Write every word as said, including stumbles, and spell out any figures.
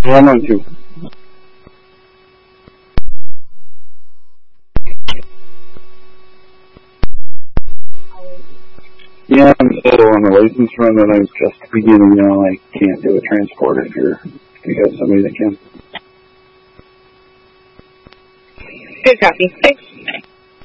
One on two. Yeah, I'm still on the license run that I'm just beginning now. I can't do a transport if you're if you got somebody that can. Good copy. Thanks.